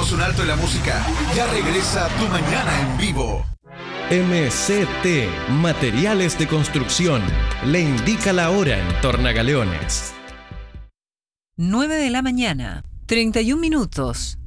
Hacemos un alto en la música. Ya regresa Tu Mañana en Vivo. MCT, Materiales de Construcción, le indica la hora en Tornagaleones. 9 de la mañana, 31 minutos.